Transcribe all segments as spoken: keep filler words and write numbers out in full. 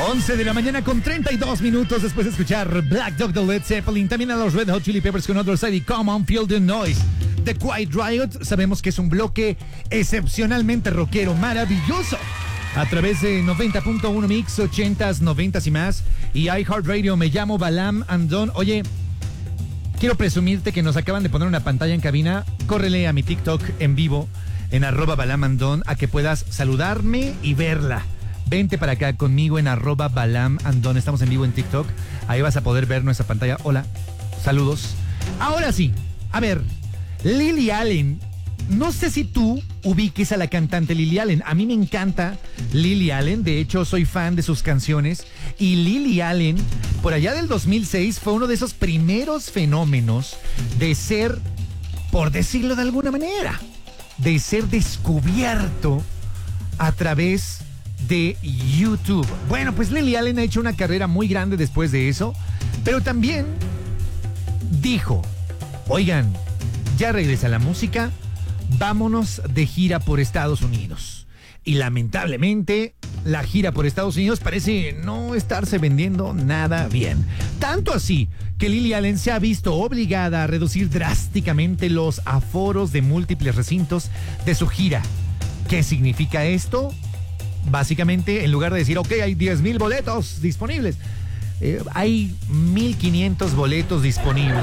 once de la mañana con treinta y dos minutos después de escuchar Black Dog de Led Zeppelin, también a los Red Hot Chili Peppers con Other Side y Come On Feel the Noise. The Quiet Riot, sabemos que es un bloque excepcionalmente rockero, maravilloso. A través de noventa punto uno Mix, ochentas, noventas y más. Y iHeartRadio, me llamo Balam Andón. Oye, quiero presumirte que nos acaban de poner una pantalla en cabina. Córrele a mi TikTok en vivo, en arroba Balam Andón, a que puedas saludarme y verla. Vente para acá conmigo en arroba Balam Andón. Estamos en vivo en TikTok. Ahí vas a poder ver nuestra pantalla. Hola, saludos. Ahora sí, a ver, Lily Allen. No sé si tú ubiques a la cantante Lily Allen. A mí me encanta Lily Allen. De hecho, soy fan de sus canciones. Y Lily Allen, por allá del dos mil seis, fue uno de esos primeros fenómenos de ser, por decirlo de alguna manera, de ser descubierto a través de YouTube. Bueno, pues Lily Allen ha hecho una carrera muy grande después de eso, pero también dijo, oigan, ya regresa la música, vámonos de gira por Estados Unidos. Y lamentablemente, la gira por Estados Unidos parece no estarse vendiendo nada bien. Tanto así que Lily Allen se ha visto obligada a reducir drásticamente los aforos de múltiples recintos de su gira. ¿Qué significa esto? Básicamente, en lugar de decir, ok, hay diez mil boletos disponibles, eh, hay mil quinientos boletos disponibles.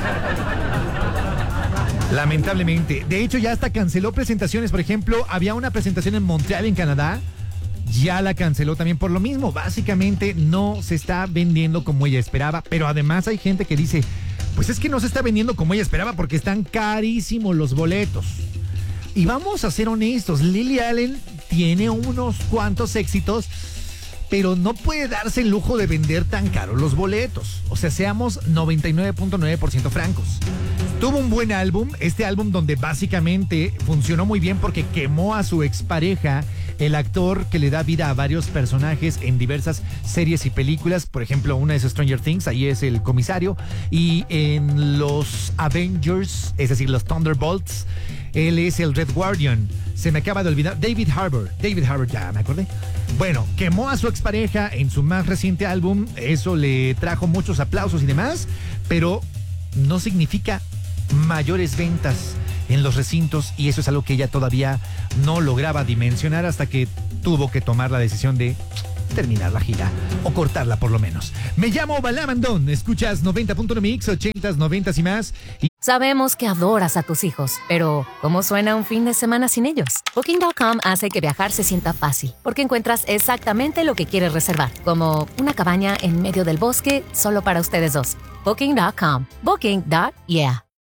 Lamentablemente. De hecho, ya hasta canceló presentaciones. Por ejemplo, había una presentación en Montreal, en Canadá. Ya la canceló también por lo mismo. Básicamente, no se está vendiendo como ella esperaba. Pero además hay gente que dice, pues es que no se está vendiendo como ella esperaba porque están carísimos los boletos. Y vamos a ser honestos, Lily Allen tiene unos cuantos éxitos, pero no puede darse el lujo de vender tan caros los boletos. O sea, seamos noventa y nueve punto nueve por ciento francos. Tuvo un buen álbum, este álbum donde básicamente funcionó muy bien porque quemó a su expareja, el actor que le da vida a varios personajes en diversas series y películas. Por ejemplo, una es Stranger Things, ahí es el comisario. Y en los Avengers, es decir, los Thunderbolts, él es el Red Guardian. Se me acaba de olvidar, David Harbour. David Harbour, ya me acordé. Bueno, quemó a su expareja en su más reciente álbum. Eso le trajo muchos aplausos y demás, pero no significa mayores ventas en los recintos, y eso es algo que ella todavía no lograba dimensionar hasta que tuvo que tomar la decisión de terminar la gira, o cortarla por lo menos. Me llamo Balam Andón, escuchas noventa punto uno Mix, ochentas, noventas y más. Y... Sabemos que adoras a tus hijos, pero ¿cómo suena un fin de semana sin ellos? Booking punto com hace que viajar se sienta fácil, porque encuentras exactamente lo que quieres reservar, como una cabaña en medio del bosque solo para ustedes dos. Booking punto com. Booking. Yeah.